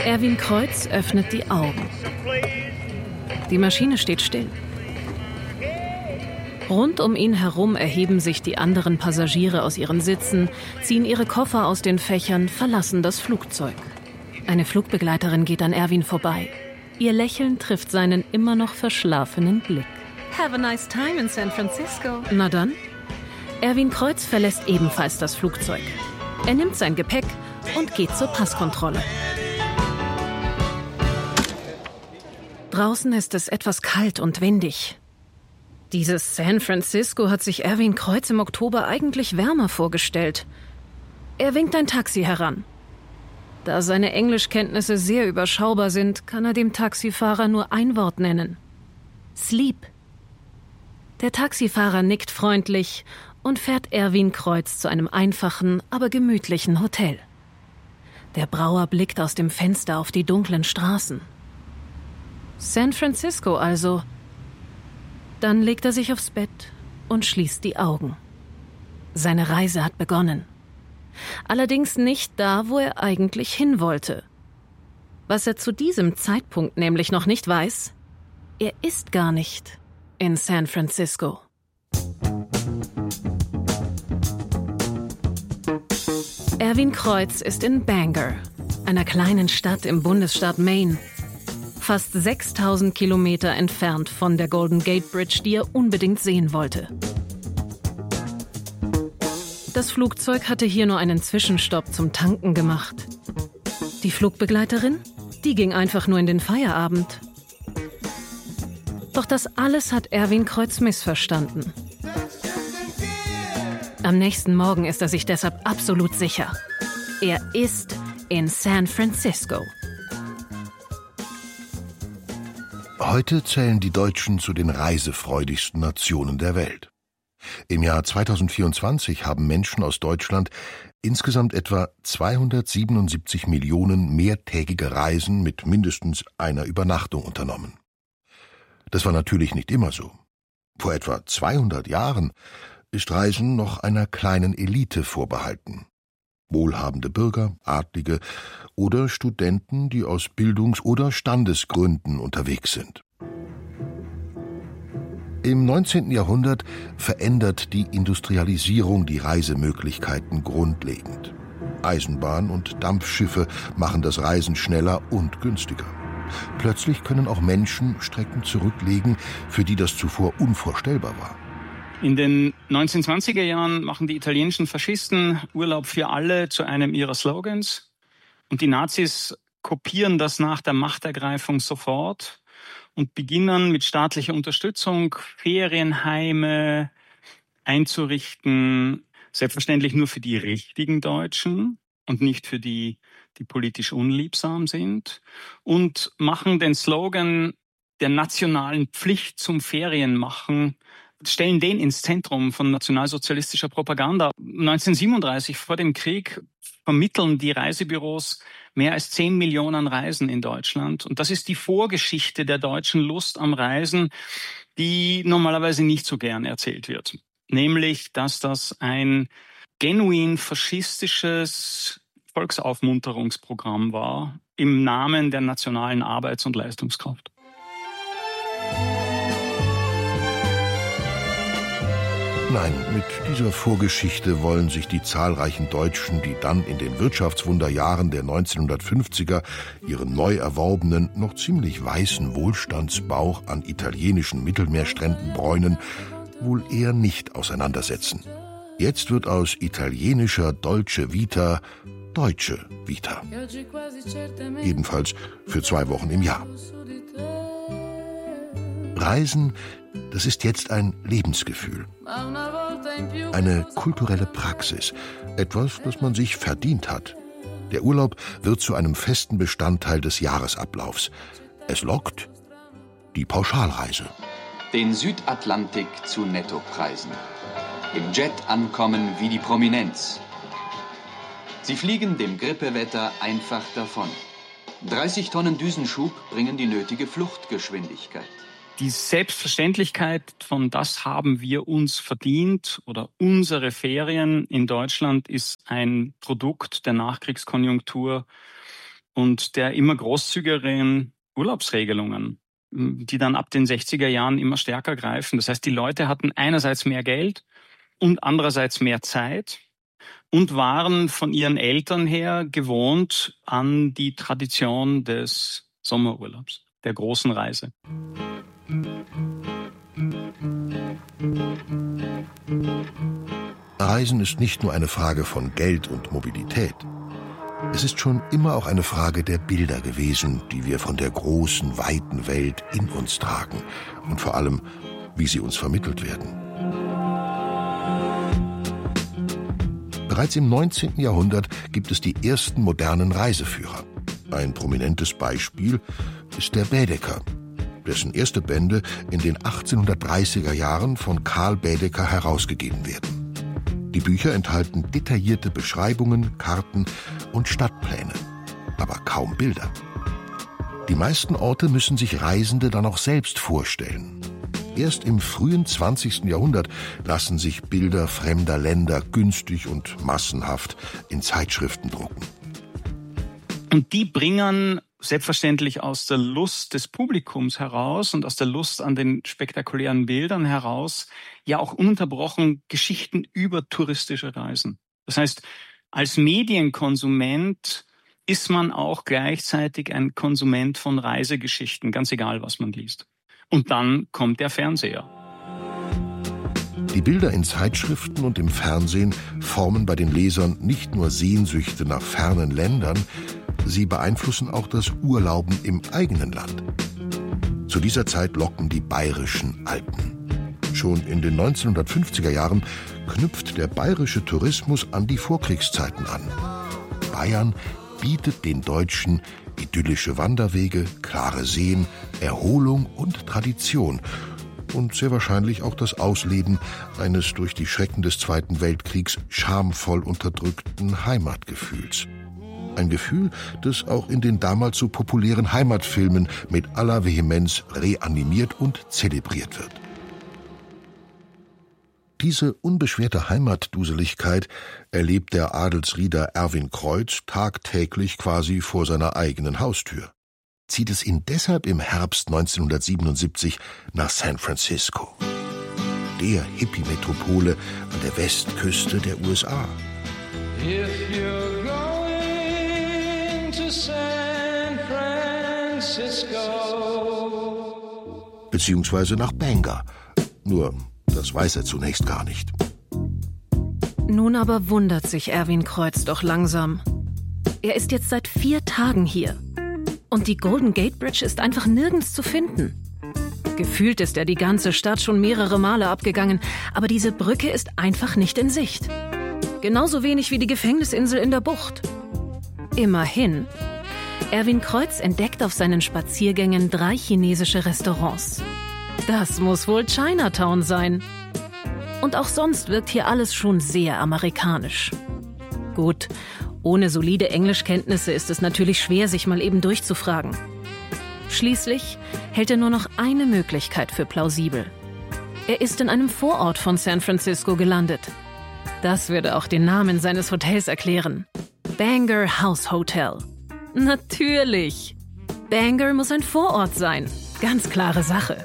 Erwin Kreuz öffnet die Augen. Die Maschine steht still. Rund um ihn herum erheben sich die anderen Passagiere aus ihren Sitzen, ziehen ihre Koffer aus den Fächern, verlassen das Flugzeug. Eine Flugbegleiterin geht an Erwin vorbei. Ihr Lächeln trifft seinen immer noch verschlafenen Blick. Have a nice time in San Francisco. Na dann. Erwin Kreuz verlässt ebenfalls das Flugzeug. Er nimmt sein Gepäck und geht zur Passkontrolle. Draußen ist es etwas kalt und windig. Dieses San Francisco hat sich Erwin Kreuz im Oktober eigentlich wärmer vorgestellt. Er winkt ein Taxi heran. Da seine Englischkenntnisse sehr überschaubar sind, kann er dem Taxifahrer nur ein Wort nennen. Sleep. Der Taxifahrer nickt freundlich und fährt Erwin Kreuz zu einem einfachen, aber gemütlichen Hotel. Der Brauer blickt aus dem Fenster auf die dunklen Straßen. San Francisco also. Dann legt er sich aufs Bett und schließt die Augen. Seine Reise hat begonnen. Allerdings nicht da, wo er eigentlich hin wollte. Was er zu diesem Zeitpunkt nämlich noch nicht weiß: Er ist gar nicht in San Francisco. Erwin Kreuz ist in Bangor, einer kleinen Stadt im Bundesstaat Maine. Fast 6000 Kilometer entfernt von der Golden Gate Bridge, die er unbedingt sehen wollte. Das Flugzeug hatte hier nur einen Zwischenstopp zum Tanken gemacht. Die Flugbegleiterin, die ging einfach nur in den Feierabend. Doch das alles hat Erwin Kreuz missverstanden. Am nächsten Morgen ist er sich deshalb absolut sicher. Er ist in San Francisco. Heute zählen die Deutschen zu den reisefreudigsten Nationen der Welt. Im Jahr 2024 haben Menschen aus Deutschland insgesamt etwa 277 Millionen mehrtägige Reisen mit mindestens einer Übernachtung unternommen. Das war natürlich nicht immer so. Vor etwa 200 Jahren ist Reisen noch einer kleinen Elite vorbehalten. Wohlhabende Bürger, Adlige oder Studenten, die aus Bildungs- oder Standesgründen unterwegs sind. Im 19. Jahrhundert verändert die Industrialisierung die Reisemöglichkeiten grundlegend. Eisenbahn und Dampfschiffe machen das Reisen schneller und günstiger. Plötzlich können auch Menschen Strecken zurücklegen, für die das zuvor unvorstellbar war. In den 1920er Jahren machen die italienischen Faschisten Urlaub für alle zu einem ihrer Slogans. Und die Nazis kopieren das nach der Machtergreifung sofort und beginnen mit staatlicher Unterstützung Ferienheime einzurichten, selbstverständlich nur für die richtigen Deutschen und nicht für die, die politisch unliebsam sind, und machen den Slogan der nationalen Pflicht zum Ferienmachen, stellen den ins Zentrum von nationalsozialistischer Propaganda. 1937, vor dem Krieg, vermitteln die Reisebüros mehr als 10 Millionen Reisen in Deutschland. Und das ist die Vorgeschichte der deutschen Lust am Reisen, die normalerweise nicht so gern erzählt wird. Nämlich, dass das ein genuin faschistisches Volksaufmunterungsprogramm war im Namen der nationalen Arbeits- und Leistungskraft. Nein, mit dieser Vorgeschichte wollen sich die zahlreichen Deutschen, die dann in den Wirtschaftswunderjahren der 1950er ihren neu erworbenen, noch ziemlich weißen Wohlstandsbauch an italienischen Mittelmeerstränden bräunen, wohl eher nicht auseinandersetzen. Jetzt wird aus italienischer Dolce Vita deutsche Vita. Jedenfalls für 2 Wochen im Jahr. Reisen, das ist jetzt ein Lebensgefühl. Eine kulturelle Praxis. Etwas, das man sich verdient hat. Der Urlaub wird zu einem festen Bestandteil des Jahresablaufs. Es lockt die Pauschalreise. Den Südatlantik zu Nettopreisen. Im Jet ankommen wie die Prominenz. Sie fliegen dem Grippewetter einfach davon. 30 Tonnen Düsenschub bringen die nötige Fluchtgeschwindigkeit. Die Selbstverständlichkeit von das haben wir uns verdient oder unsere Ferien in Deutschland ist ein Produkt der Nachkriegskonjunktur, und der immer großzügigeren Urlaubsregelungen, die dann ab den 60er Jahren immer stärker greifen. Das heißt, die Leute hatten einerseits mehr Geld und andererseits mehr Zeit und waren von ihren Eltern her gewohnt an die Tradition des Sommerurlaubs, der großen Reise. Reisen ist nicht nur eine Frage von Geld und Mobilität. Es ist schon immer auch eine Frage der Bilder gewesen, die wir von der großen, weiten Welt in uns tragen und vor allem, wie sie uns vermittelt werden. Bereits im 19. Jahrhundert gibt es die ersten modernen Reiseführer. Ein prominentes Beispiel ist der Baedeker, dessen erste Bände in den 1830er Jahren von Karl Baedeker herausgegeben werden. Die Bücher enthalten detaillierte Beschreibungen, Karten und Stadtpläne, aber kaum Bilder. Die meisten Orte müssen sich Reisende dann auch selbst vorstellen. Erst im frühen 20. Jahrhundert lassen sich Bilder fremder Länder günstig und massenhaft in Zeitschriften drucken. Und die bringen selbstverständlich aus der Lust des Publikums heraus und aus der Lust an den spektakulären Bildern heraus ja auch ununterbrochen Geschichten über touristische Reisen. Das heißt, als Medienkonsument ist man auch gleichzeitig ein Konsument von Reisegeschichten, ganz egal, was man liest. Und dann kommt der Fernseher. Die Bilder in Zeitschriften und im Fernsehen formen bei den Lesern nicht nur Sehnsüchte nach fernen Ländern, sie beeinflussen auch das Urlauben im eigenen Land. Zu dieser Zeit locken die bayerischen Alpen. Schon in den 1950er Jahren knüpft der bayerische Tourismus an die Vorkriegszeiten an. Bayern bietet den Deutschen idyllische Wanderwege, klare Seen, Erholung und Tradition und sehr wahrscheinlich auch das Ausleben eines durch die Schrecken des Zweiten Weltkriegs schamvoll unterdrückten Heimatgefühls. Ein Gefühl, das auch in den damals so populären Heimatfilmen mit aller Vehemenz reanimiert und zelebriert wird. Diese unbeschwerte Heimatduseligkeit erlebt der Adelsrieder Erwin Kreutz tagtäglich quasi vor seiner eigenen Haustür. Zieht es ihn deshalb im Herbst 1977 nach San Francisco, der Hippie-Metropole an der Westküste der USA. If you're going to San Francisco. Beziehungsweise nach Bangor. Nur, das weiß er zunächst gar nicht. Nun aber wundert sich Erwin Kreutz doch langsam. Er ist jetzt seit 4 Tagen hier. Und die Golden Gate Bridge ist einfach nirgends zu finden. Gefühlt ist er die ganze Stadt schon mehrere Male abgegangen, aber diese Brücke ist einfach nicht in Sicht. Genauso wenig wie die Gefängnisinsel in der Bucht. Immerhin. Erwin Kreutz entdeckt auf seinen Spaziergängen 3 chinesische Restaurants. Das muss wohl Chinatown sein. Und auch sonst wirkt hier alles schon sehr amerikanisch. Gut, ohne solide Englischkenntnisse ist es natürlich schwer, sich mal eben durchzufragen. Schließlich hält er nur noch eine Möglichkeit für plausibel. Er ist in einem Vorort von San Francisco gelandet. Das würde auch den Namen seines Hotels erklären. Bangor House Hotel. Natürlich. Bangor muss ein Vorort sein. Ganz klare Sache.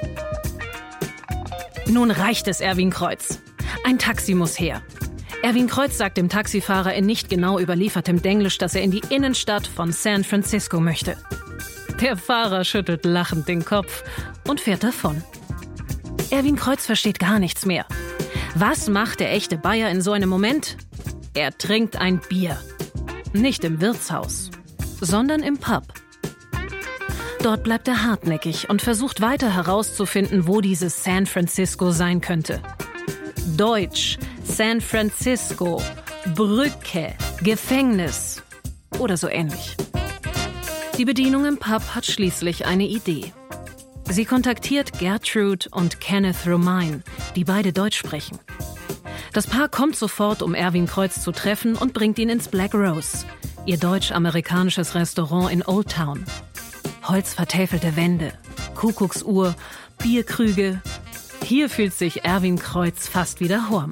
Nun reicht es Erwin Kreutz. Ein Taxi muss her. Erwin Kreutz sagt dem Taxifahrer in nicht genau überliefertem Denglisch, dass er in die Innenstadt von San Francisco möchte. Der Fahrer schüttelt lachend den Kopf und fährt davon. Erwin Kreutz versteht gar nichts mehr. Was macht der echte Bayer in so einem Moment? Er trinkt ein Bier. Nicht im Wirtshaus, sondern im Pub. Dort bleibt er hartnäckig und versucht weiter herauszufinden, wo dieses San Francisco sein könnte. Deutsch, San Francisco, Brücke, Gefängnis oder so ähnlich. Die Bedienung im Pub hat schließlich eine Idee. Sie kontaktiert Gertrude und Kenneth Romine, die beide Deutsch sprechen. Das Paar kommt sofort, um Erwin Kreutz zu treffen und bringt ihn ins Black Rose, ihr deutsch-amerikanisches Restaurant in Old Town. Holzvertäfelte Wände, Kuckucksuhr, Bierkrüge. Hier fühlt sich Erwin Kreutz fast wie daheim.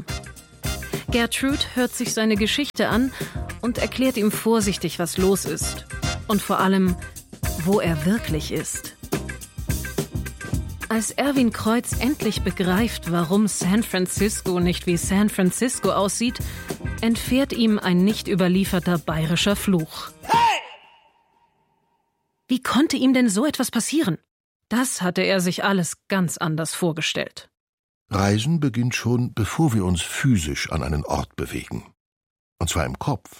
Gertrude hört sich seine Geschichte an und erklärt ihm vorsichtig, was los ist. Und vor allem, wo er wirklich ist. Als Erwin Kreuz endlich begreift, warum San Francisco nicht wie San Francisco aussieht, entfährt ihm ein nicht überlieferter bayerischer Fluch. Hey! Wie konnte ihm denn so etwas passieren? Das hatte er sich alles ganz anders vorgestellt. Reisen beginnt schon, bevor wir uns physisch an einen Ort bewegen. Und zwar im Kopf.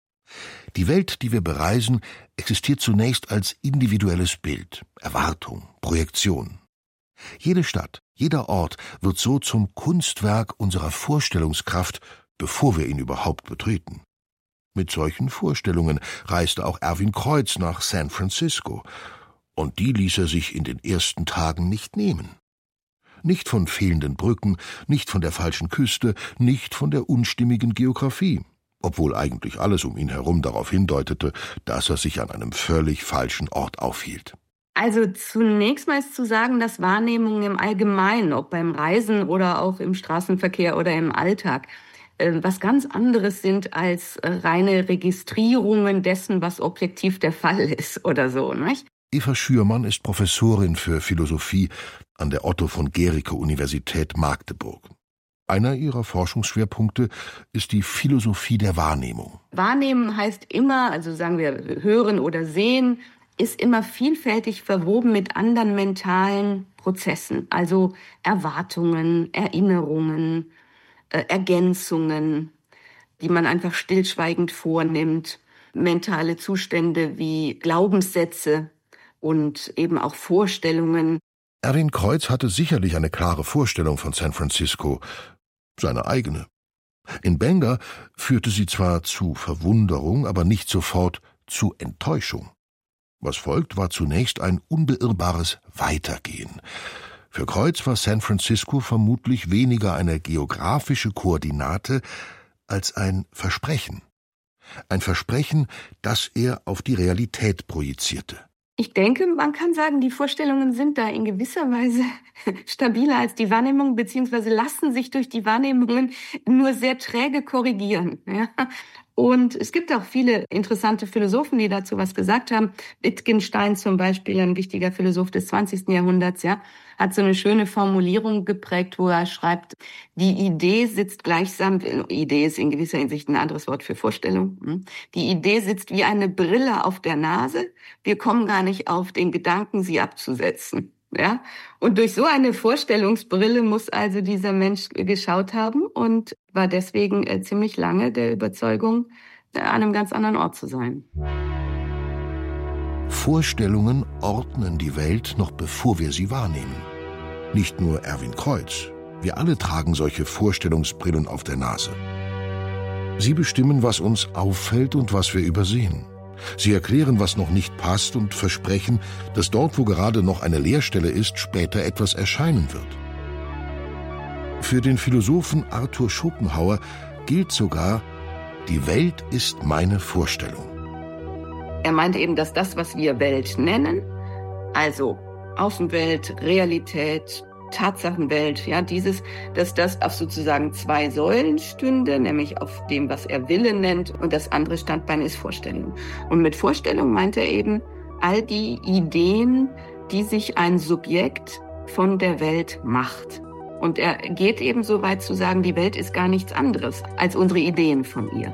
Die Welt, die wir bereisen, existiert zunächst als individuelles Bild, Erwartung, Projektion. Jede Stadt, jeder Ort wird so zum Kunstwerk unserer Vorstellungskraft, bevor wir ihn überhaupt betreten. Mit solchen Vorstellungen reiste auch Erwin Kreuz nach San Francisco, und die ließ er sich in den ersten Tagen nicht nehmen. Nicht von fehlenden Brücken, nicht von der falschen Küste, nicht von der unstimmigen Geografie, obwohl eigentlich alles um ihn herum darauf hindeutete, dass er sich an einem völlig falschen Ort aufhielt. Also zunächst mal ist zu sagen, dass Wahrnehmungen im Allgemeinen, ob beim Reisen oder auch im Straßenverkehr oder im Alltag, was ganz anderes sind als reine Registrierungen dessen, was objektiv der Fall ist oder so, nicht? Eva Schürmann ist Professorin für Philosophie an der Otto-von-Guericke-Universität Magdeburg. Einer ihrer Forschungsschwerpunkte ist die Philosophie der Wahrnehmung. Wahrnehmen heißt immer, also sagen wir hören oder sehen, ist immer vielfältig verwoben mit anderen mentalen Prozessen, also Erwartungen, Erinnerungen, Ergänzungen, die man einfach stillschweigend vornimmt, mentale Zustände wie Glaubenssätze und eben auch Vorstellungen. Erwin Kreuz hatte sicherlich eine klare Vorstellung von San Francisco, seine eigene. In Bangor führte sie zwar zu Verwunderung, aber nicht sofort zu Enttäuschung. Was folgt, war zunächst ein unbeirrbares Weitergehen. Für Kreuz war San Francisco vermutlich weniger eine geografische Koordinate als ein Versprechen. Ein Versprechen, das er auf die Realität projizierte. Ich denke, man kann sagen, die Vorstellungen sind da in gewisser Weise stabiler als die Wahrnehmung, beziehungsweise lassen sich durch die Wahrnehmungen nur sehr träge korrigieren. Ja? Und es gibt auch viele interessante Philosophen, die dazu was gesagt haben. Wittgenstein zum Beispiel, ein wichtiger Philosoph des 20. Jahrhunderts, ja, hat so eine schöne Formulierung geprägt, wo er schreibt, die Idee sitzt gleichsam, Idee ist in gewisser Hinsicht ein anderes Wort für Vorstellung, die Idee sitzt wie eine Brille auf der Nase, wir kommen gar nicht auf den Gedanken, sie abzusetzen. Ja, und durch so eine Vorstellungsbrille muss also dieser Mensch geschaut haben und war deswegen ziemlich lange der Überzeugung, an einem ganz anderen Ort zu sein. Vorstellungen ordnen die Welt noch bevor wir sie wahrnehmen. Nicht nur Erwin Kreuz, wir alle tragen solche Vorstellungsbrillen auf der Nase. Sie bestimmen, was uns auffällt und was wir übersehen. Sie erklären, was noch nicht passt und versprechen, dass dort, wo gerade noch eine Leerstelle ist, später etwas erscheinen wird. Für den Philosophen Arthur Schopenhauer gilt sogar, die Welt ist meine Vorstellung. Er meint eben, dass das, was wir Welt nennen, also Außenwelt, Realität, Tatsachenwelt, ja, dass das auf sozusagen zwei Säulen stünde, nämlich auf dem, was er Wille nennt, und das andere Standbein ist Vorstellung. Und mit Vorstellung meint er eben all die Ideen, die sich ein Subjekt von der Welt macht. Und er geht eben so weit zu sagen, die Welt ist gar nichts anderes als unsere Ideen von ihr.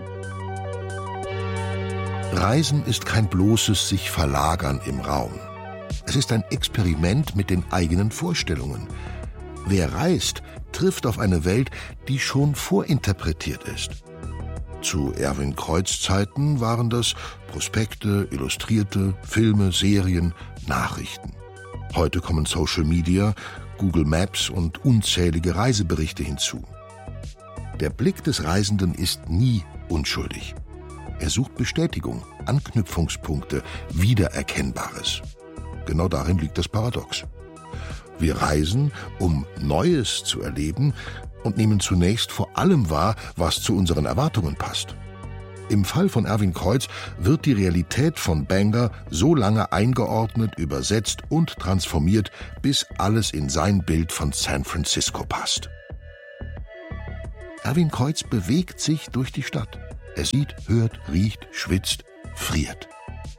Reisen ist kein bloßes sich verlagern im Raum. Es ist ein Experiment mit den eigenen Vorstellungen. Wer reist, trifft auf eine Welt, die schon vorinterpretiert ist. Zu Erwin Kreuz Zeiten waren das Prospekte, Illustrierte, Filme, Serien, Nachrichten. Heute kommen Social Media, Google Maps und unzählige Reiseberichte hinzu. Der Blick des Reisenden ist nie unschuldig. Er sucht Bestätigung, Anknüpfungspunkte, Wiedererkennbares. Genau darin liegt das Paradox. Wir reisen, um Neues zu erleben und nehmen zunächst vor allem wahr, was zu unseren Erwartungen passt. Im Fall von Erwin Kreuz wird die Realität von Bangor so lange eingeordnet, übersetzt und transformiert, bis alles in sein Bild von San Francisco passt. Erwin Kreuz bewegt sich durch die Stadt. Er sieht, hört, riecht, schwitzt, friert.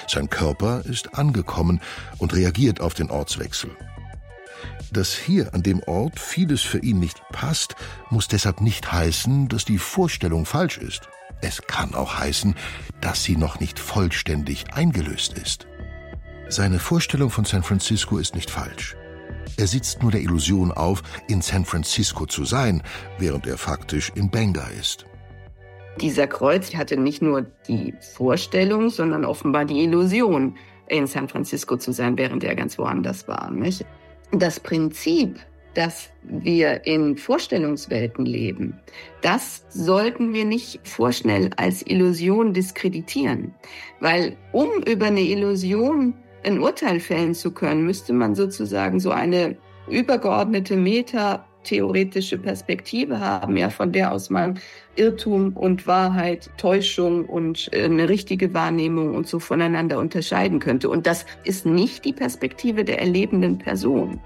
Sein Körper ist angekommen und reagiert auf den Ortswechsel. Dass hier an dem Ort vieles für ihn nicht passt, muss deshalb nicht heißen, dass die Vorstellung falsch ist. Es kann auch heißen, dass sie noch nicht vollständig eingelöst ist. Seine Vorstellung von San Francisco ist nicht falsch. Er sitzt nur der Illusion auf, in San Francisco zu sein, während er faktisch in Bangor ist. Dieser Kreuz hatte nicht nur die Vorstellung, sondern offenbar die Illusion, in San Francisco zu sein, während er ganz woanders war, nicht? Das Prinzip, dass wir in Vorstellungswelten leben, das sollten wir nicht vorschnell als Illusion diskreditieren. Weil um über eine Illusion ein Urteil fällen zu können, müsste man sozusagen so eine übergeordnete metatheoretische Perspektive haben, ja, von der aus man Irrtum und Wahrheit, Täuschung und eine richtige Wahrnehmung und so voneinander unterscheiden könnte. Und das ist nicht die Perspektive der erlebenden Person.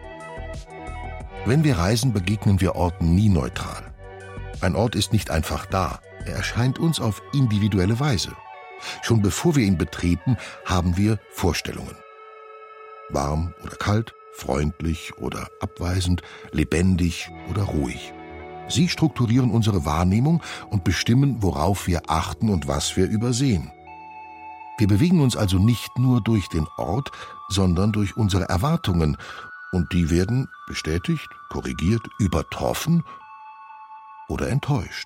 Wenn wir reisen, begegnen wir Orten nie neutral. Ein Ort ist nicht einfach da, er erscheint uns auf individuelle Weise. Schon bevor wir ihn betreten, haben wir Vorstellungen. Warm oder kalt, freundlich oder abweisend, lebendig oder ruhig. Sie strukturieren unsere Wahrnehmung und bestimmen, worauf wir achten und was wir übersehen. Wir bewegen uns also nicht nur durch den Ort, sondern durch unsere Erwartungen. Und die werden bestätigt, korrigiert, übertroffen oder enttäuscht.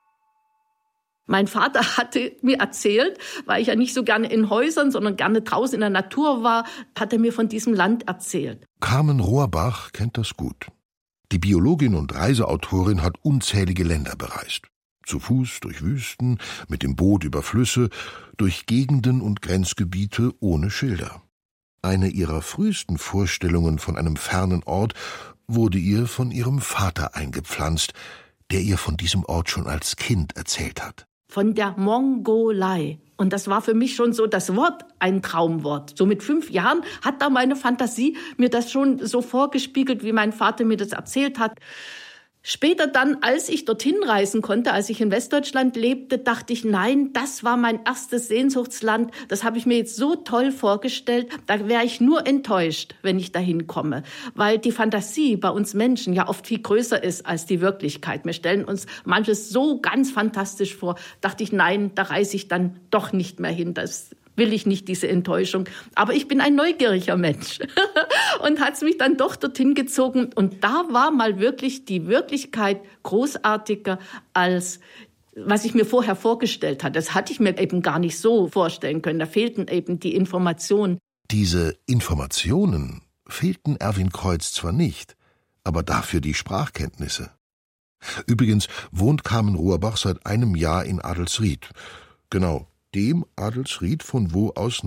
Mein Vater hatte mir erzählt, weil ich ja nicht so gerne in Häusern, sondern gerne draußen in der Natur war, hat er mir von diesem Land erzählt. Carmen Rohrbach kennt das gut. Die Biologin und Reiseautorin hat unzählige Länder bereist. Zu Fuß durch Wüsten, mit dem Boot über Flüsse, durch Gegenden und Grenzgebiete ohne Schilder. Eine ihrer frühesten Vorstellungen von einem fernen Ort wurde ihr von ihrem Vater eingepflanzt, der ihr von diesem Ort schon als Kind erzählt hat. Von der Mongolei. Und das war für mich schon so das Wort, ein Traumwort. So mit 5 Jahren hat da meine Fantasie mir das schon so vorgespiegelt, wie mein Vater mir das erzählt hat. Später dann, als ich dorthin reisen konnte, als ich in Westdeutschland lebte, dachte ich, nein, das war mein erstes Sehnsuchtsland. Das habe ich mir jetzt so toll vorgestellt. Da wäre ich nur enttäuscht, wenn ich dahin komme. Weil die Fantasie bei uns Menschen ja oft viel größer ist als die Wirklichkeit. Wir stellen uns manches so ganz fantastisch vor. Dachte ich, nein, da reise ich dann doch nicht mehr hin. Das will ich nicht, diese Enttäuschung. Aber ich bin ein neugieriger Mensch und hat es mich dann doch dorthin gezogen. Und da war mal wirklich die Wirklichkeit großartiger als was ich mir vorher vorgestellt hatte. Das hatte ich mir eben gar nicht so vorstellen können. Da fehlten eben die Informationen. Diese Informationen fehlten Erwin Kreuz zwar nicht, aber dafür die Sprachkenntnisse. Übrigens wohnt Carmen Rohrbach seit einem Jahr in Adelsried. Genau, dem Adelsried, von wo aus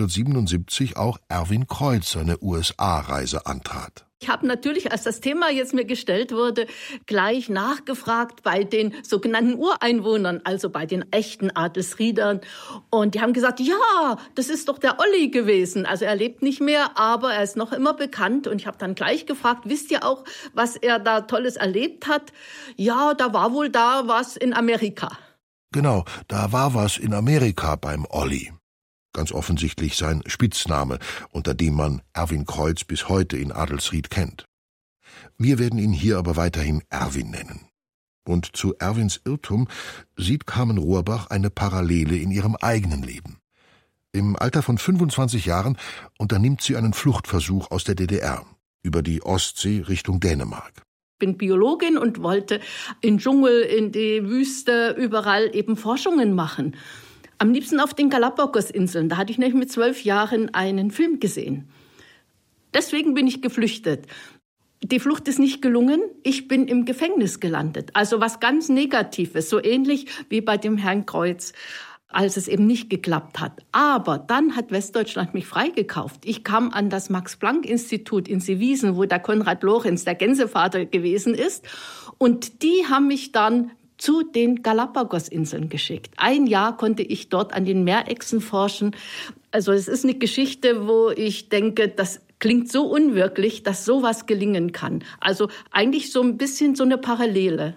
1977 auch Erwin Kreuz seine USA-Reise antrat. Ich habe natürlich, als das Thema jetzt mir gestellt wurde, gleich nachgefragt bei den sogenannten Ureinwohnern, also bei den echten Adelsriedern. Und die haben gesagt, ja, das ist doch der Olli gewesen. Also er lebt nicht mehr, aber er ist noch immer bekannt. Und ich habe dann gleich gefragt, wisst ihr auch, was er da Tolles erlebt hat? Ja, da war wohl da was in Amerika. Genau, da war was in Amerika beim Olli. Ganz offensichtlich sein Spitzname, unter dem man Erwin Kreuz bis heute in Adelsried kennt. Wir werden ihn hier aber weiterhin Erwin nennen. Und zu Erwins Irrtum sieht Carmen Rohrbach eine Parallele in ihrem eigenen Leben. Im Alter von 25 Jahren unternimmt sie einen Fluchtversuch aus der DDR über die Ostsee Richtung Dänemark. Ich bin Biologin und wollte in Dschungel, in die Wüste, überall eben Forschungen machen. Am liebsten auf den Galapagos-Inseln. Da hatte ich nämlich mit 12 Jahren einen Film gesehen. Deswegen bin ich geflüchtet. Die Flucht ist nicht gelungen. Ich bin im Gefängnis gelandet. Also was ganz Negatives, so ähnlich wie bei dem Herrn Kreuz, als es eben nicht geklappt hat. Aber dann hat Westdeutschland mich freigekauft. Ich kam an das Max-Planck-Institut in Seewiesen, wo der Konrad Lorenz, der Gänsevater, gewesen ist. Und die haben mich dann zu den Galapagos-Inseln geschickt. 1 Jahr konnte ich dort an den Meerechsen forschen. Also es ist eine Geschichte, wo ich denke, das klingt so unwirklich, dass sowas gelingen kann. Also eigentlich so ein bisschen so eine Parallele.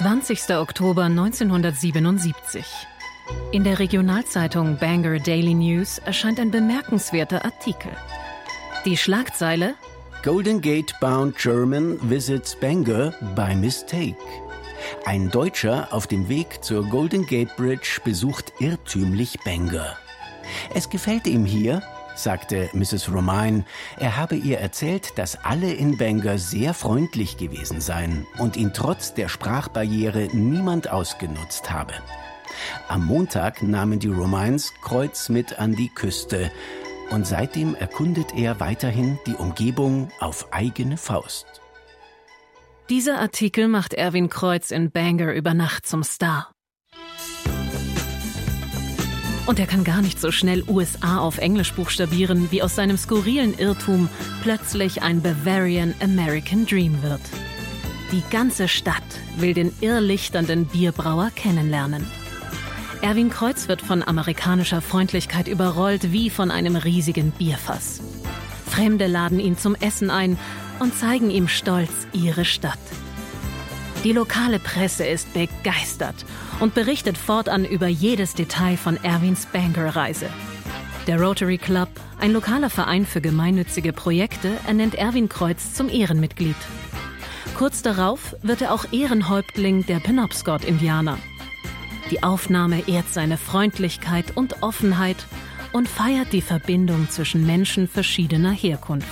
20. Oktober 1977. In der Regionalzeitung Bangor Daily News erscheint ein bemerkenswerter Artikel. Die Schlagzeile: Golden Gate-bound German visits Bangor by mistake. Ein Deutscher auf dem Weg zur Golden Gate Bridge besucht irrtümlich Bangor. Es gefällt ihm hier, sagte Mrs. Romain. Er habe ihr erzählt, dass alle in Bangor sehr freundlich gewesen seien und ihn trotz der Sprachbarriere niemand ausgenutzt habe. Am Montag nahmen die Romains Kreuz mit an die Küste und seitdem erkundet er weiterhin die Umgebung auf eigene Faust. Dieser Artikel macht Erwin Kreuz in Bangor über Nacht zum Star. Und er kann gar nicht so schnell USA auf Englisch buchstabieren, wie aus seinem skurrilen Irrtum plötzlich ein Bavarian American Dream wird. Die ganze Stadt will den irrlichternden Bierbrauer kennenlernen. Erwin Kreuz wird von amerikanischer Freundlichkeit überrollt wie von einem riesigen Bierfass. Fremde laden ihn zum Essen ein und zeigen ihm stolz ihre Stadt. Die lokale Presse ist begeistert und berichtet fortan über jedes Detail von Erwins Bangor-Reise. Der Rotary Club, ein lokaler Verein für gemeinnützige Projekte, ernennt Erwin Kreuz zum Ehrenmitglied. Kurz darauf wird er auch Ehrenhäuptling der Penobscot-Indianer. Die Aufnahme ehrt seine Freundlichkeit und Offenheit und feiert die Verbindung zwischen Menschen verschiedener Herkunft.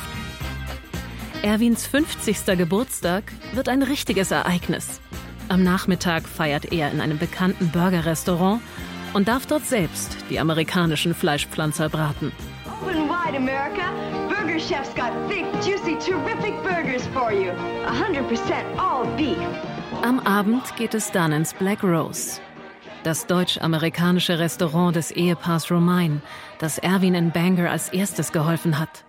Erwins 50. Geburtstag wird ein richtiges Ereignis. Am Nachmittag feiert er in einem bekannten Burger-Restaurant und darf dort selbst die amerikanischen Fleischpflanzer braten. Open wide, America. Burger Chef's got thick, juicy, terrific burgers for you. 100% all beef. Am Abend geht es dann ins Black Rose, das deutsch-amerikanische Restaurant des Ehepaars Romain, das Erwin in Bangor als erstes geholfen hat.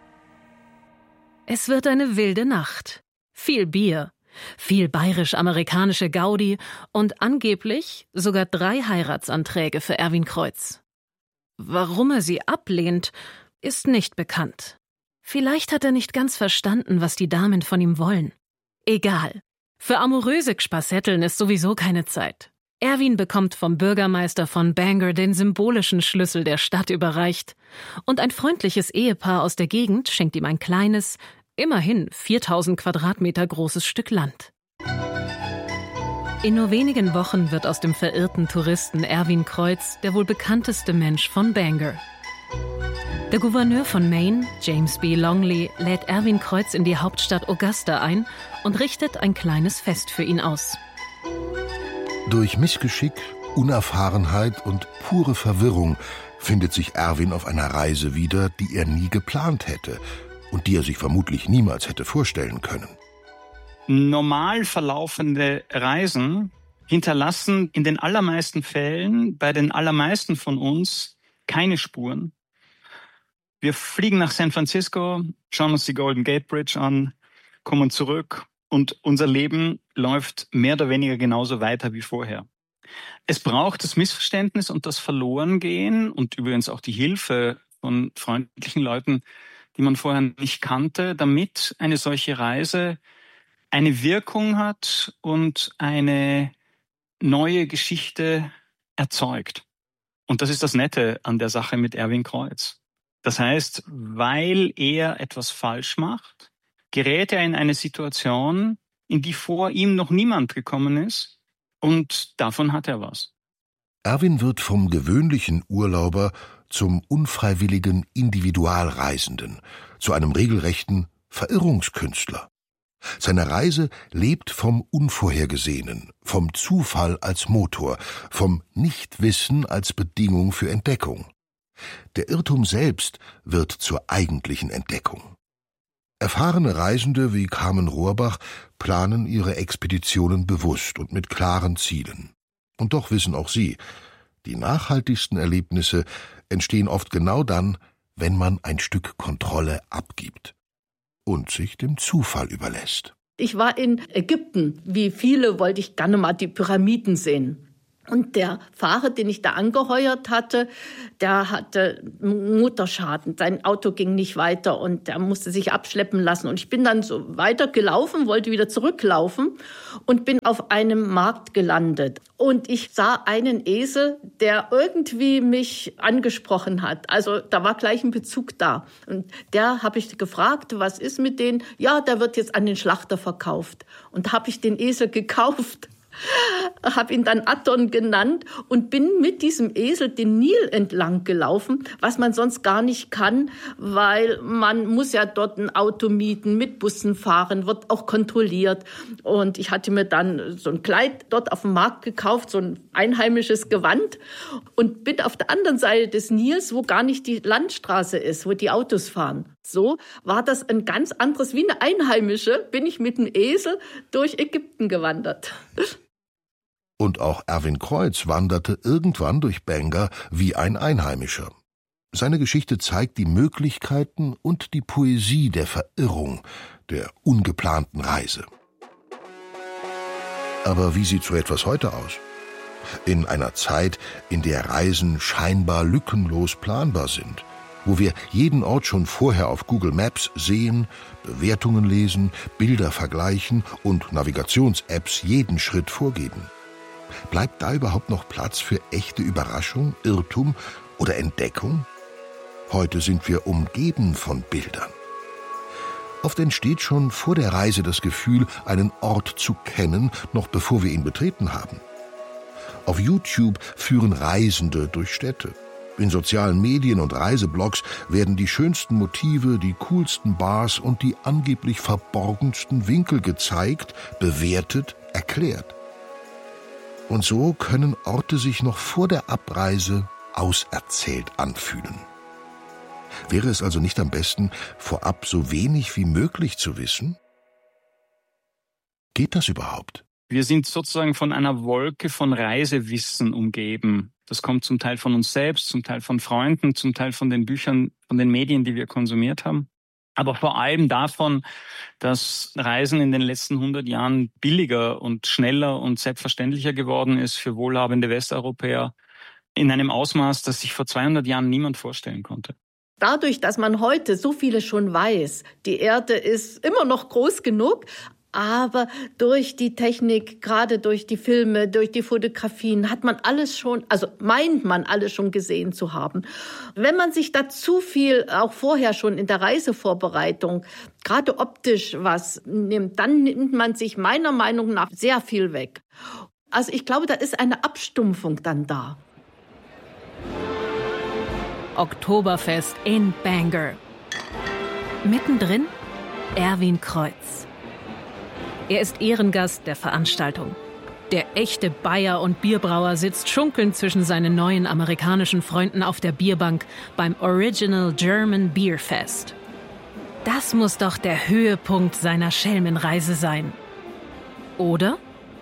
Es wird eine wilde Nacht. Viel Bier, viel bayerisch-amerikanische Gaudi und angeblich sogar 3 Heiratsanträge für Erwin Kreuz. Warum er sie ablehnt, ist nicht bekannt. Vielleicht hat er nicht ganz verstanden, was die Damen von ihm wollen. Egal. Für amoröse Gspassetteln ist sowieso keine Zeit. Erwin bekommt vom Bürgermeister von Bangor den symbolischen Schlüssel der Stadt überreicht und ein freundliches Ehepaar aus der Gegend schenkt ihm ein kleines, immerhin 4000 Quadratmeter großes Stück Land. In nur wenigen Wochen wird aus dem verirrten Touristen Erwin Kreuz der wohl bekannteste Mensch von Bangor. Der Gouverneur von Maine, James B. Longley, lädt Erwin Kreuz in die Hauptstadt Augusta ein und richtet ein kleines Fest für ihn aus. Durch Missgeschick, Unerfahrenheit und pure Verwirrung findet sich Erwin auf einer Reise wieder, die er nie geplant hätte und die er sich vermutlich niemals hätte vorstellen können. Normal verlaufende Reisen hinterlassen in den allermeisten Fällen bei den allermeisten von uns keine Spuren. Wir fliegen nach San Francisco, schauen uns die Golden Gate Bridge an, kommen zurück und unser Leben läuft mehr oder weniger genauso weiter wie vorher. Es braucht das Missverständnis und das Verlorengehen und übrigens auch die Hilfe von freundlichen Leuten, die man vorher nicht kannte, damit eine solche Reise eine Wirkung hat und eine neue Geschichte erzeugt. Und das ist das Nette an der Sache mit Erwin Kreuz. Das heißt, weil er etwas falsch macht, gerät er in eine Situation, in die vor ihm noch niemand gekommen ist, und davon hat er was. Erwin wird vom gewöhnlichen Urlauber zum unfreiwilligen Individualreisenden, zu einem regelrechten Verirrungskünstler. Seine Reise lebt vom Unvorhergesehenen, vom Zufall als Motor, vom Nichtwissen als Bedingung für Entdeckung. Der Irrtum selbst wird zur eigentlichen Entdeckung. Erfahrene Reisende wie Carmen Rohrbach planen ihre Expeditionen bewusst und mit klaren Zielen. Und doch wissen auch sie, die nachhaltigsten Erlebnisse entstehen oft genau dann, wenn man ein Stück Kontrolle abgibt und sich dem Zufall überlässt. Ich war in Ägypten. Wie viele wollte ich gerne mal die Pyramiden sehen. Und der Fahrer, den ich da angeheuert hatte, der hatte Motorschaden. Sein Auto ging nicht weiter und der musste sich abschleppen lassen. Und ich bin dann so weiter gelaufen, wollte wieder zurücklaufen und bin auf einem Markt gelandet. Und ich sah einen Esel, der irgendwie mich angesprochen hat. Also da war gleich ein Bezug da. Und der habe ich gefragt, was ist mit denen? Ja, der wird jetzt an den Schlachter verkauft. Und da habe ich den Esel gekauft. Habe ihn dann Aton genannt und bin mit diesem Esel den Nil entlang gelaufen, was man sonst gar nicht kann, weil man muss ja dort ein Auto mieten, mit Bussen fahren, wird auch kontrolliert. Und ich hatte mir dann so ein Kleid dort auf dem Markt gekauft, so ein einheimisches Gewand und bin auf der anderen Seite des Nils, wo gar nicht die Landstraße ist, wo die Autos fahren. So war das ein ganz anderes, wie eine Einheimische, bin ich mit dem Esel durch Ägypten gewandert. Und auch Erwin Kreuz wanderte irgendwann durch Bangor wie ein Einheimischer. Seine Geschichte zeigt die Möglichkeiten und die Poesie der Verirrung, der ungeplanten Reise. Aber wie sieht so etwas heute aus? In einer Zeit, in der Reisen scheinbar lückenlos planbar sind, wo wir jeden Ort schon vorher auf Google Maps sehen, Bewertungen lesen, Bilder vergleichen und Navigations-Apps jeden Schritt vorgeben. Bleibt da überhaupt noch Platz für echte Überraschung, Irrtum oder Entdeckung? Heute sind wir umgeben von Bildern. Oft entsteht schon vor der Reise das Gefühl, einen Ort zu kennen, noch bevor wir ihn betreten haben. Auf YouTube führen Reisende durch Städte. In sozialen Medien und Reiseblogs werden die schönsten Motive, die coolsten Bars und die angeblich verborgensten Winkel gezeigt, bewertet, erklärt. Und so können Orte sich noch vor der Abreise auserzählt anfühlen. Wäre es also nicht am besten, vorab so wenig wie möglich zu wissen? Geht das überhaupt? Wir sind sozusagen von einer Wolke von Reisewissen umgeben. Das kommt zum Teil von uns selbst, zum Teil von Freunden, zum Teil von den Büchern, von den Medien, die wir konsumiert haben. Aber vor allem davon, dass Reisen in den letzten 100 Jahren billiger und schneller und selbstverständlicher geworden ist für wohlhabende Westeuropäer in einem Ausmaß, das sich vor 200 Jahren niemand vorstellen konnte. Dadurch, dass man heute so vieles schon weiß, die Erde ist immer noch groß genug, aber durch die Technik, gerade durch die Filme, durch die Fotografien, hat man alles schon, also meint man alles schon gesehen zu haben. Wenn man sich da zu viel auch vorher schon in der Reisevorbereitung, gerade optisch was nimmt, dann nimmt man sich meiner Meinung nach sehr viel weg. Also ich glaube, da ist eine Abstumpfung dann da. Oktoberfest in Bangor. Mittendrin Erwin Kreuz. Er ist Ehrengast der Veranstaltung. Der echte Bayer und Bierbrauer sitzt schunkelnd zwischen seinen neuen amerikanischen Freunden auf der Bierbank beim Original German Beer Fest. Das muss doch der Höhepunkt seiner Schelmenreise sein. Oder?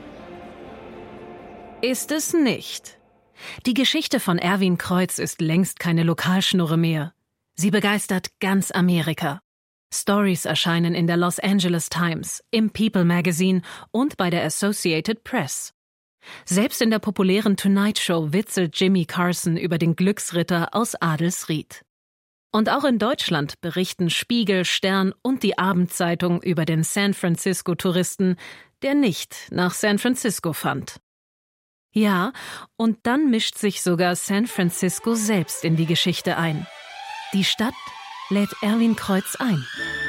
Ist es nicht. Die Geschichte von Erwin Kreuz ist längst keine Lokalschnurre mehr. Sie begeistert ganz Amerika. Stories erscheinen in der Los Angeles Times, im People Magazine und bei der Associated Press. Selbst in der populären Tonight Show witzelt Jimmy Carson über den Glücksritter aus Adelsried. Und auch in Deutschland berichten Spiegel, Stern und die Abendzeitung über den San Francisco-Touristen, der nicht nach San Francisco fand. Ja, und dann mischt sich sogar San Francisco selbst in die Geschichte ein. Die Stadt lädt Erwin Kreuz ein.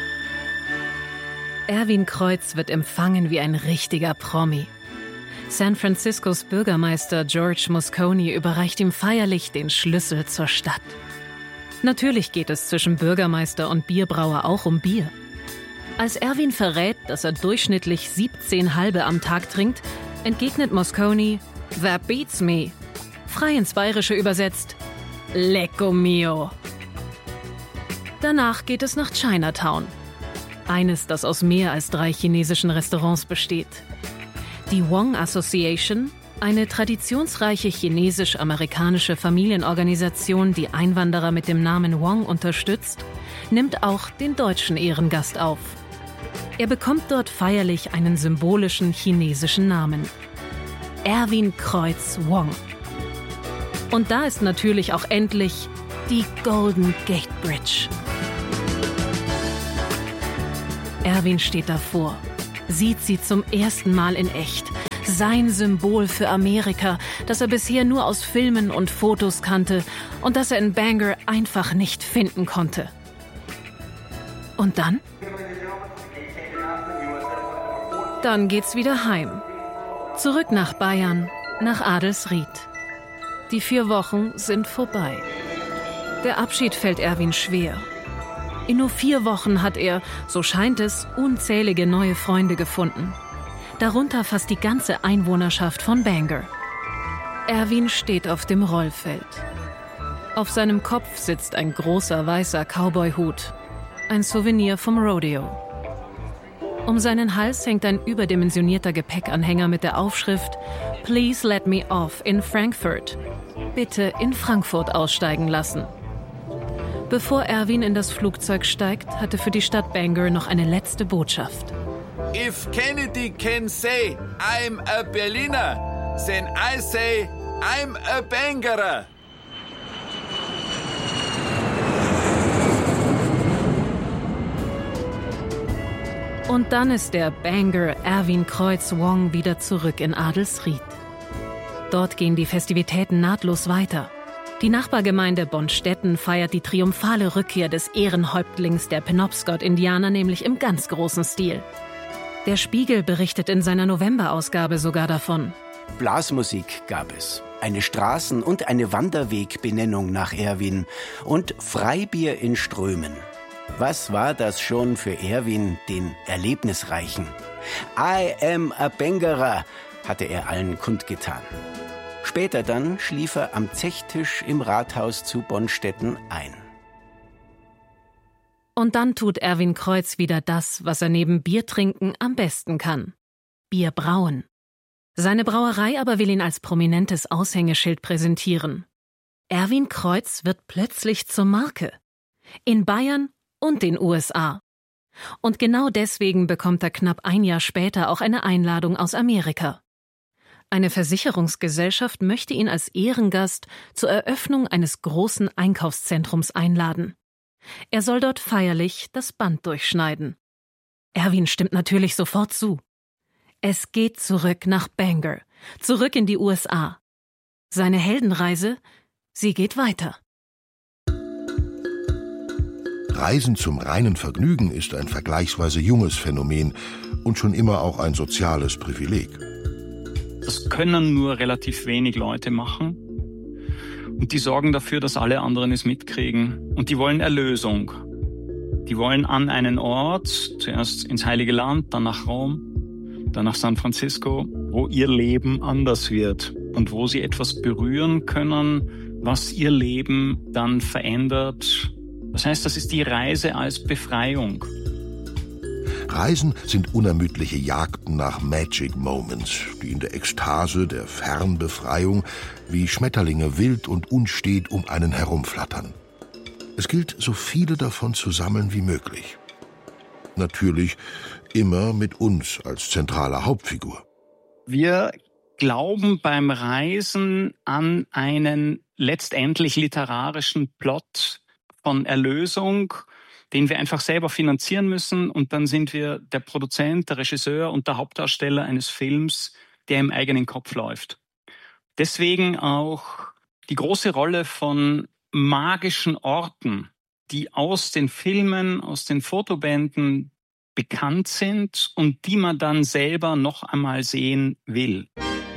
Erwin Kreuz wird empfangen wie ein richtiger Promi. San Franciscos Bürgermeister George Moscone überreicht ihm feierlich den Schlüssel zur Stadt. Natürlich geht es zwischen Bürgermeister und Bierbrauer auch um Bier. Als Erwin verrät, dass er durchschnittlich 17 halbe am Tag trinkt, entgegnet Moscone: "That beats me." Frei ins Bayerische übersetzt: "Lecco mio." Danach geht es nach Chinatown. Eines, das aus mehr als 3 chinesischen Restaurants besteht. Die Wong Association, eine traditionsreiche chinesisch-amerikanische Familienorganisation, die Einwanderer mit dem Namen Wong unterstützt, nimmt auch den deutschen Ehrengast auf. Er bekommt dort feierlich einen symbolischen chinesischen Namen. Erwin Kreuz Wong. Und da ist natürlich auch endlich die Golden Gate Bridge. Erwin steht davor, sieht sie zum ersten Mal in echt. Sein Symbol für Amerika, das er bisher nur aus Filmen und Fotos kannte und das er in Bangor einfach nicht finden konnte. Und dann? Dann geht's wieder heim. Zurück nach Bayern, nach Adelsried. Die 4 Wochen sind vorbei. Der Abschied fällt Erwin schwer. In nur 4 Wochen hat er, so scheint es, unzählige neue Freunde gefunden. Darunter fast die ganze Einwohnerschaft von Bangor. Erwin steht auf dem Rollfeld. Auf seinem Kopf sitzt ein großer weißer Cowboy-Hut. Ein Souvenir vom Rodeo. Um seinen Hals hängt ein überdimensionierter Gepäckanhänger mit der Aufschrift "Please let me off in Frankfurt." Bitte in Frankfurt aussteigen lassen. Bevor Erwin in das Flugzeug steigt, hatte für die Stadt Bangor noch eine letzte Botschaft. If Kennedy can say, I'm a Berliner, then I say, I'm a Bangerer. Und dann ist der Bangor Erwin Kreuz Wong wieder zurück in Adelsried. Dort gehen die Festivitäten nahtlos weiter. Die Nachbargemeinde Bonstetten feiert die triumphale Rückkehr des Ehrenhäuptlings der Penobscot-Indianer nämlich im ganz großen Stil. Der Spiegel berichtet in seiner Novemberausgabe sogar davon. Blasmusik gab es, eine Straßen- und eine Wanderwegbenennung nach Erwin und Freibier in Strömen. Was war das schon für Erwin, den Erlebnisreichen? I am a Bangerer, hatte er allen kundgetan. Später dann schlief er am Zechtisch im Rathaus zu Bonstetten ein. Und dann tut Erwin Kreuz wieder das, was er neben Biertrinken am besten kann. Bier brauen. Seine Brauerei aber will ihn als prominentes Aushängeschild präsentieren. Erwin Kreuz wird plötzlich zur Marke. In Bayern und den USA. Und genau deswegen bekommt er knapp ein Jahr später auch eine Einladung aus Amerika. Eine Versicherungsgesellschaft möchte ihn als Ehrengast zur Eröffnung eines großen Einkaufszentrums einladen. Er soll dort feierlich das Band durchschneiden. Erwin stimmt natürlich sofort zu. Es geht zurück nach Bangor, zurück in die USA. Seine Heldenreise, sie geht weiter. Reisen zum reinen Vergnügen ist ein vergleichsweise junges Phänomen und schon immer auch ein soziales Privileg. Das können nur relativ wenig Leute machen. Und die sorgen dafür, dass alle anderen es mitkriegen. Und die wollen Erlösung. Die wollen an einen Ort, zuerst ins Heilige Land, dann nach Rom, dann nach San Francisco, wo ihr Leben anders wird und wo sie etwas berühren können, was ihr Leben dann verändert. Das heißt, das ist die Reise als Befreiung. Reisen sind unermüdliche Jagden nach Magic Moments, die in der Ekstase der Fernbefreiung wie Schmetterlinge wild und unstet um einen herumflattern. Es gilt, so viele davon zu sammeln wie möglich. Natürlich immer mit uns als zentraler Hauptfigur. Wir glauben beim Reisen an einen letztendlich literarischen Plot von Erlösung, den wir einfach selber finanzieren müssen, und dann sind wir der Produzent, der Regisseur und der Hauptdarsteller eines Films, der im eigenen Kopf läuft. Deswegen auch die große Rolle von magischen Orten, die aus den Filmen, aus den Fotobänden bekannt sind und die man dann selber noch einmal sehen will.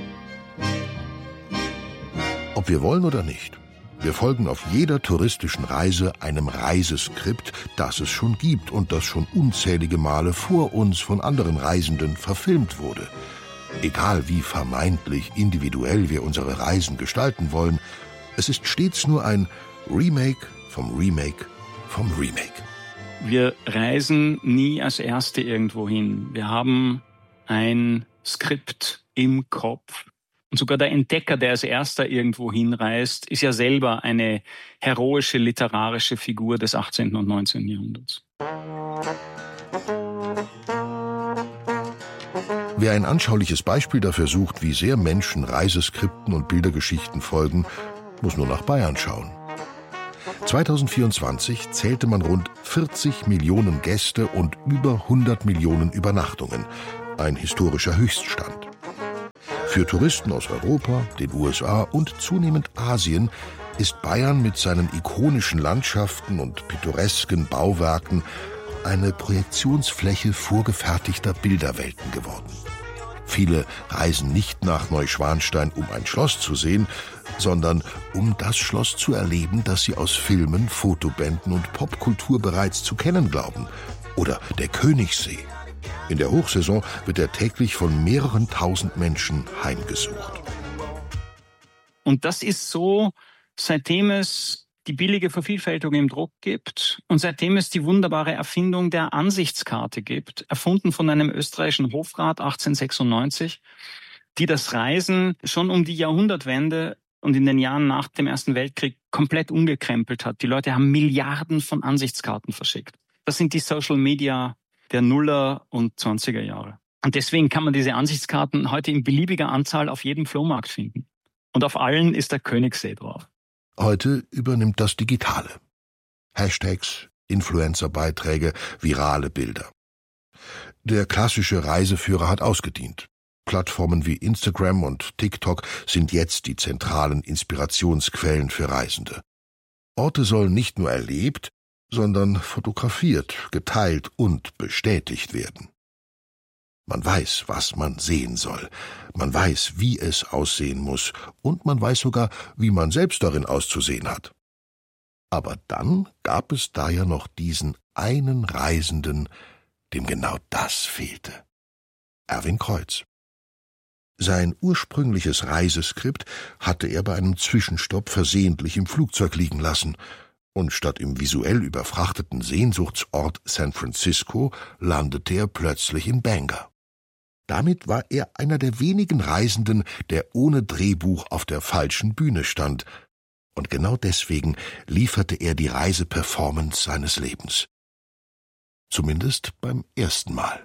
Ob wir wollen oder nicht, wir folgen auf jeder touristischen Reise einem Reiseskript, das es schon gibt und das schon unzählige Male vor uns von anderen Reisenden verfilmt wurde. Egal wie vermeintlich individuell wir unsere Reisen gestalten wollen, es ist stets nur ein Remake vom Remake vom Remake. Wir reisen nie als Erste irgendwo hin. Wir haben ein Skript im Kopf. Und sogar der Entdecker, der als Erster irgendwo hinreist, ist ja selber eine heroische literarische Figur des 18. und 19. Jahrhunderts. Wer ein anschauliches Beispiel dafür sucht, wie sehr Menschen Reiseskripten und Bildergeschichten folgen, muss nur nach Bayern schauen. 2024 zählte man rund 40 Millionen Gäste und über 100 Millionen Übernachtungen. Ein historischer Höchststand. Für Touristen aus Europa, den USA und zunehmend Asien ist Bayern mit seinen ikonischen Landschaften und pittoresken Bauwerken eine Projektionsfläche vorgefertigter Bilderwelten geworden. Viele reisen nicht nach Neuschwanstein, um ein Schloss zu sehen, sondern um das Schloss zu erleben, das sie aus Filmen, Fotobänden und Popkultur bereits zu kennen glauben. Oder der Königssee. In der Hochsaison wird er täglich von mehreren tausend Menschen heimgesucht. Und das ist so, seitdem es die billige Vervielfältigung im Druck gibt und seitdem es die wunderbare Erfindung der Ansichtskarte gibt, erfunden von einem österreichischen Hofrat 1896, die das Reisen schon um die Jahrhundertwende und in den Jahren nach dem Ersten Weltkrieg komplett umgekrempelt hat. Die Leute haben Milliarden von Ansichtskarten verschickt. Das sind die Social Media der Nuller- und 20er Jahre. Und deswegen kann man diese Ansichtskarten heute in beliebiger Anzahl auf jedem Flohmarkt finden. Und auf allen ist der Königssee drauf. Heute übernimmt das Digitale. Hashtags, Influencer-Beiträge, virale Bilder. Der klassische Reiseführer hat ausgedient. Plattformen wie Instagram und TikTok sind jetzt die zentralen Inspirationsquellen für Reisende. Orte sollen nicht nur erlebt, sondern fotografiert, geteilt und bestätigt werden. Man weiß, was man sehen soll. Man weiß, wie es aussehen muss. Und man weiß sogar, wie man selbst darin auszusehen hat. Aber dann gab es da ja noch diesen einen Reisenden, dem genau das fehlte. Erwin Kreuz. Sein ursprüngliches Reiseskript hatte er bei einem Zwischenstopp versehentlich im Flugzeug liegen lassen. Und statt im visuell überfrachteten Sehnsuchtsort San Francisco landete er plötzlich in Bangor. Damit war er einer der wenigen Reisenden, der ohne Drehbuch auf der falschen Bühne stand. Und genau deswegen lieferte er die Reiseperformance seines Lebens. Zumindest beim ersten Mal.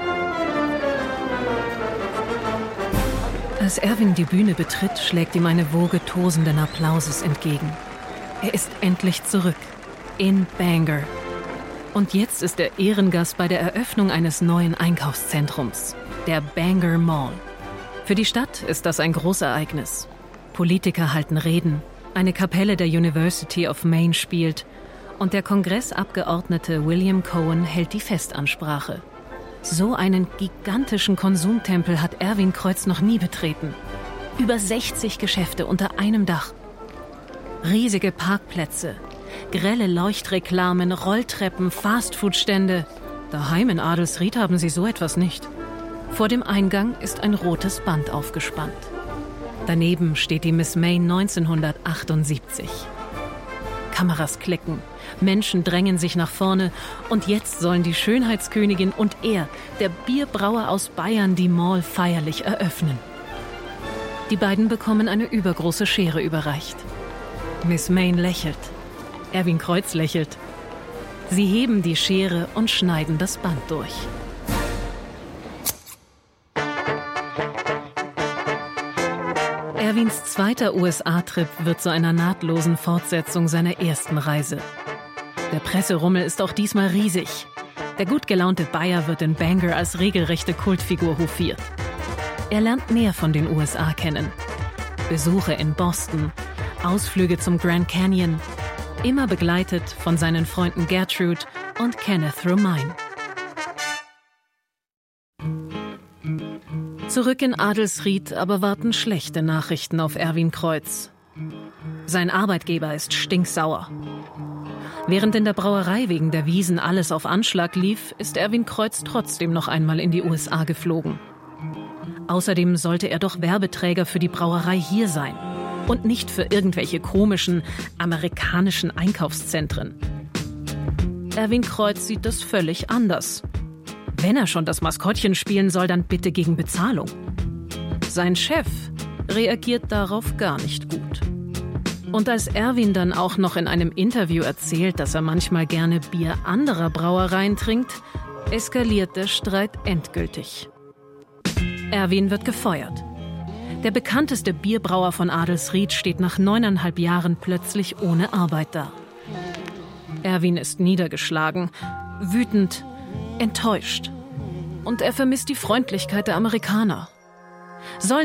Als Erwin die Bühne betritt, schlägt ihm eine Woge tosenden Applauses entgegen. Er ist endlich zurück. In Bangor. Und jetzt ist er Ehrengast bei der Eröffnung eines neuen Einkaufszentrums, der Bangor Mall. Für die Stadt ist das ein Großereignis. Politiker halten Reden, eine Kapelle der University of Maine spielt und der Kongressabgeordnete William Cohen hält die Festansprache. So einen gigantischen Konsumtempel hat Erwin Kreuz noch nie betreten. Über 60 Geschäfte unter einem Dach. Riesige Parkplätze, grelle Leuchtreklamen, Rolltreppen, Fastfood-Stände. Daheim in Adelsried haben sie so etwas nicht. Vor dem Eingang ist ein rotes Band aufgespannt. Daneben steht die Miss Maine 1978. Kameras klicken, Menschen drängen sich nach vorne und jetzt sollen die Schönheitskönigin und er, der Bierbrauer aus Bayern, die Mall feierlich eröffnen. Die beiden bekommen eine übergroße Schere überreicht. Miss Maine lächelt. Erwin Kreuz lächelt. Sie heben die Schere und schneiden das Band durch. Erwins zweiter USA-Trip wird zu einer nahtlosen Fortsetzung seiner ersten Reise. Der Presserummel ist auch diesmal riesig. Der gut gelaunte Bayer wird in Bangor als regelrechte Kultfigur hofiert. Er lernt mehr von den USA kennen. Besuche in Boston, Ausflüge zum Grand Canyon, immer begleitet von seinen Freunden Gertrude und Kenneth Romain. Zurück in Adelsried aber warten schlechte Nachrichten auf Erwin Kreuz. Sein Arbeitgeber ist stinksauer. Während in der Brauerei wegen der Wiesen alles auf Anschlag lief, ist Erwin Kreuz trotzdem noch einmal in die USA geflogen. Außerdem sollte er doch Werbeträger für die Brauerei hier sein und nicht für irgendwelche komischen amerikanischen Einkaufszentren. Erwin Kreuz sieht das völlig anders. Wenn er schon das Maskottchen spielen soll, dann bitte gegen Bezahlung. Sein Chef reagiert darauf gar nicht gut. Und als Erwin dann auch noch in einem Interview erzählt, dass er manchmal gerne Bier anderer Brauereien trinkt, eskaliert der Streit endgültig. Erwin wird gefeuert. Der bekannteste Bierbrauer von Adelsried steht nach 9,5 Jahren plötzlich ohne Arbeit da. Erwin ist niedergeschlagen, wütend, enttäuscht. Und er vermisst die Freundlichkeit der Amerikaner. Sollen